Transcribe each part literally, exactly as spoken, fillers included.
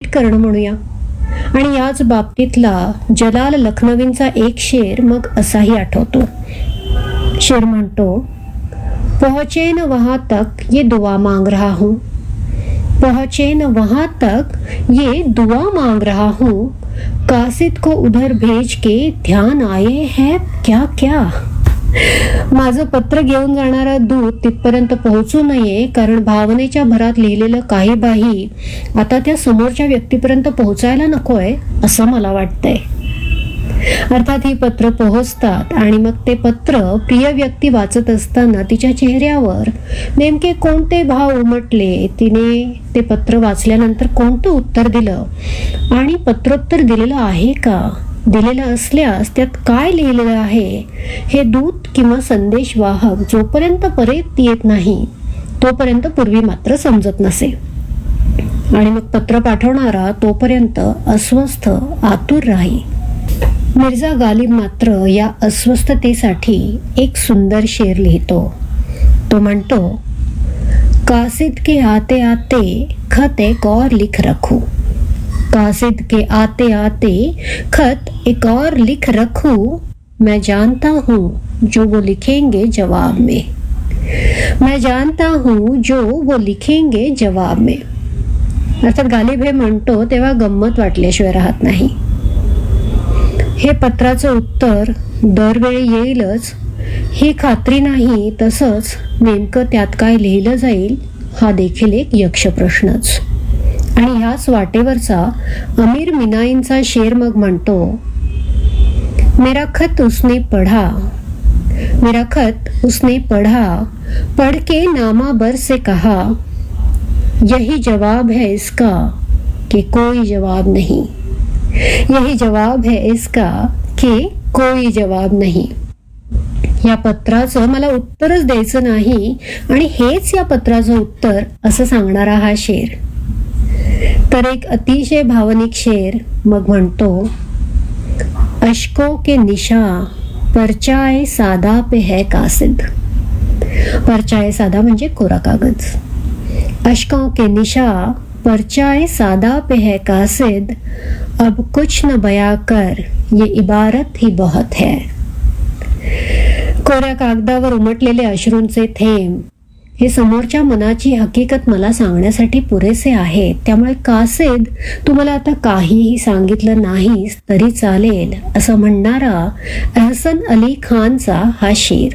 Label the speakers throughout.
Speaker 1: करणं म्हणूया. आणि याच बाबतीतला जलाल लखनवींचा एक शेर मग असाही आठवतो. शेर म्हणतो, पहुंचे न वहां तक ये दुआ मांग रहा हूँ, पहुंचे न वहां तक ये दुआ मांग रहा हूँ, कासिद को उधर भेज के ध्यान आए है क्या क्या. माझं पत्र घेऊन जाणारा दूत तिथपर्यंत पोहोचू नये, कारण भावनेच्या भरात लिहिलेलं काही बाही आता त्या समोरच्या व्यक्तीपर्यंत पोहोचायला नकोय असं मला वाटतंय. अर्थात ही पत्र पोहोचतात आणि मग ते पत्र प्रिय व्यक्ती वाचत असताना तिच्या चेहऱ्यावर नेमके कोणते भाव उमटले, तिने ते पत्र वाचल्यानंतर कोणतं उत्तर दिलं आणि पत्रोत्तर दिलेलं आहे का, दिलेलं असल्यास त्यात काय लिहिलेलं आहे, हे दूत किंवा संदेशवाहक जोपर्यंत परत येत नाही तोपर्यंत पूर्वी मात्र समजत नसे. आणि मग पत्र पाठवणारा तोपर्यंत अस्वस्थ आतुर राही. मिर्झा गालिब मात्र या अस्वस्थतेसाठी एक सुंदर शेर लिहितो. तो म्हणतो, कासिद के आते आते खत एक और लिख रखूं, कासिद के आते आते खत एक और लिख रखूं, मैं जानता हूँ जो वो लिखेंगे जवाब में, मैं जानता हूँ जो वो लिखेंगे जवाब में. अर्थात गालिब हे म्हणतो तेव्हा गंमत वाटल्याशिवाय राहत नाही. हे पत्राचं उत्तर दरवेळी येईलच ही खात्री नाही, तसंच नेमकं त्यात काय लिहिलं जाईल हा देखील एक यक्ष प्रश्नच. आणि ह्याच वाटेवरचा अमीर मिनाईंचा शेर मग म्हणतो, मेरा खत उसने पढ़ा, मेरा खत उसने पढ़ा, पढ़ के नामा बर से कहा, यही जवाब है इसका कि कोई जवाब नहीं, यही जवाब है इसका कि कोई जवाब नहीं. या पत्राचं मला उत्तरच द्यायचं नाही आणि हेच या पत्राचं उत्तर असं सांगणारा हा शेर. तर एक अतिशय भावनिक शेर मग म्हणतो, अश्कों के निशा परचाए सादा पे है कासिद, परचाए सादा म्हणजे कोरा कागज. अश्कों के निशा परचाए सादा पे है कासिद, अब कुछ न बया कर ये इबारत ही बहुत है. कोऱ्या कागदावर उमटलेले अश्रूंचे थेंब हे समोरच्या मनाची हकीकत मला सांगण्यासाठी पुरेसे आहेत. त्यामुळे कासिद, तुम्हाला आता काहीही सांगितलं नाहीस तरी चालेल असं म्हणणारा अहसन अली खानचा हा शेर.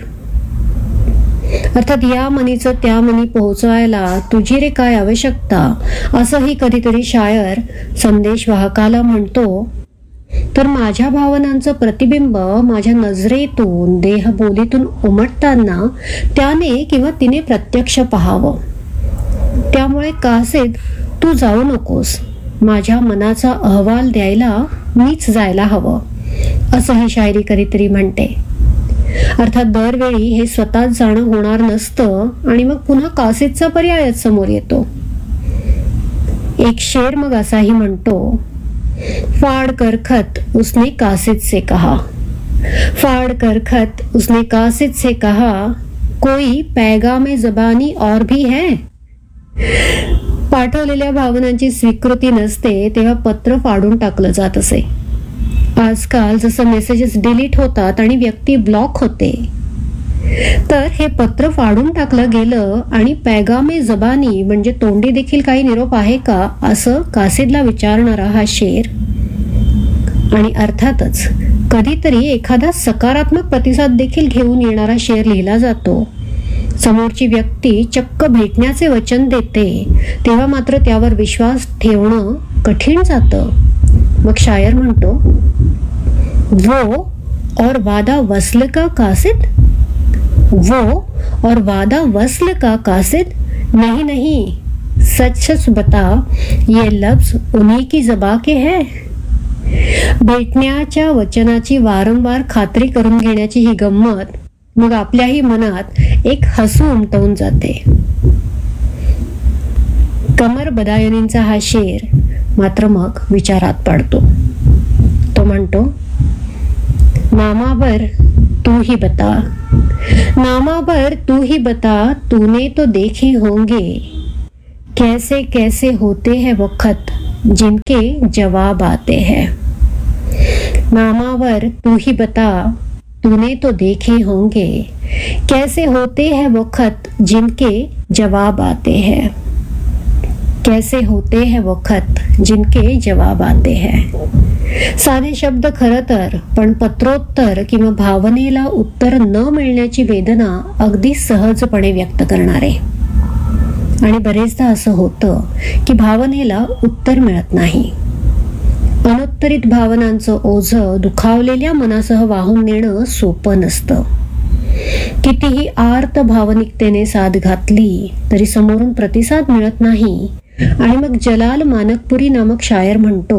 Speaker 1: अर्थात या मनीचं त्या मनी पोहोचवायला तुझी रे काय आवश्यकता असंही कधीतरी शायर संदेशवाहकाला म्हणतो. तर माझ्या भावनांचं प्रतिबिंब माझ्या नजरेतून देहबोलीतून उमटताना त्याने किंवा तिने प्रत्यक्ष पाहावं. त्यामुळे कासिद, तू जाऊ नकोस, माझ्या मनाचा अहवाल द्यायला मीच जायला हवं असं ही शायरी कधीतरी म्हणते. अर्थात दरवेळी हे स्वतःच जाणं होणार नसतं आणि मग पुन्हा कासिदचा पर्यायच समोर येतो. एक शेर मग असाही म्हणतो, फाड़ कर खत उसने कासिद से कहा, फाड़ कर खत उसने कासिद से कहा, कोई पैगामे ज़बानी और भी है. पाठवलेल्या भावनांची स्वीकृती नसते तेव्हा पत्र फाडून टाकलं जात असे. आजकाल जसं मेसेजेस डिलीट होतात आणि व्यक्ती ब्लॉक होते, तर हे पत्र फाडून टाकलं गेलं आणि पैगामे जबानी म्हणजे तोंडी देखील काही निरोप आहे का असं कासिदला विचारणारा हा शेर. आणि अर्थातच कधीतरी एखादा सकारात्मक प्रतिसाद देखील घेऊन येणारा शेर लिहिला जातो. समोरची व्यक्ती चक्क भेटण्याचे वचन देते तेव्हा मात्र त्यावर विश्वास ठेवणं कठीण जातं. मग शायर म्हणतो, वो और वादा वस्ल का कासिद, वो और वादा वस्ल का कासिद, नहीं नहीं सच सच बता ये लफ्ज उन्हीं की जबा के है. भेटण्याच्या वचनाची वारंवार खात्री करून घेण्याची ही गंमत मग आपल्याही मनात एक हसू उमटवून जाते. कमर बदायुनींचा हा शेर मात्र मग विचारात पडतो. तो म्हणतो, नामावर तू ही बता, नामावर तू ही बता, तूने तो देखे होंगे कैसे कैसे होते हैं वो खत जिनके जवाब आते हैं। नामावर तू ही बता, तूने तो देखे होंगे, कैसे होते हैं वो खत जिनके जवाब आते हैं। कैसे होते हैं वो खत जिनके जवाब आते हैं। साधे शब्द खरं तर, पण पत्रोत्तर किंवा भावनेला उत्तर न मिळण्याची वेदना अगदी सहजपणे व्यक्त करणारे। आणि बरेचदा असं होतं की भावनेला उत्तर मिळत नाही। अनुत्तरित भावनांचं ओझं दुखावलेल्या मनासह वाहून नेणं सोपं नसतं। कितीही आर्त भावनिकतेने साद घातली तरी समोरून प्रतिसाद मिळत नाही आणि मग जलाल मानकपुरी नामक शायर म्हणतो,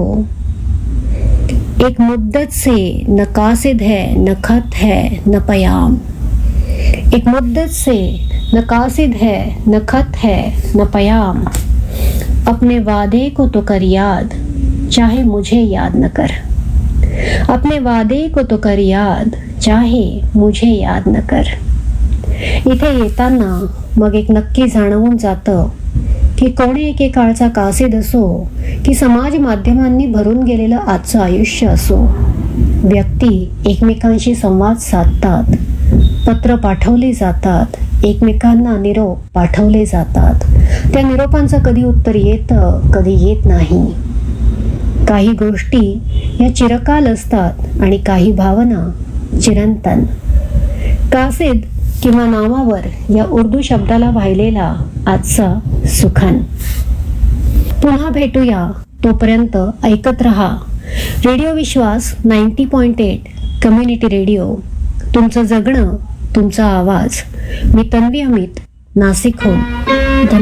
Speaker 1: एक मुद्दत से न कासिद है न खत है न पयाम। एक मुद्दत से न कासिद है न खत है न पयाम। अपने वादे को तो कर याद, चाहे मुझे याद न कर। अपने वादे को तो कर याद, चाहे मुझे याद न कर। इथे येताना मग एक नक्की जाणवून जातं की कोणी एकेकाळचा कासिद असो की समाज माध्यमांनी भरून गेलेलं आजचं आयुष्य असो, व्यक्ती एकमेकांशी संवाद साधतात, पत्र पाठवली जातात, एकमेकांना निरोप पाठवले जातात। त्या निरोपांचं कधी उत्तर येतं, कधी येत नाही। काही गोष्टी या चिरकाल असतात आणि काही भावना चिरंतन। कासिद किंवा नामावर या उर्दू शब्दाला वाहिलेला आजचा सुखान। पुन्हा भेटूया, तोपर्यंत ऐकत रहा रेडिओ विश्वास नव्वद पॉइंट आठ कम्युनिटी रेडिओ। तुमचं जगणं, तुमचा आवाज। मी तन्वी अमित, नाशिकहून।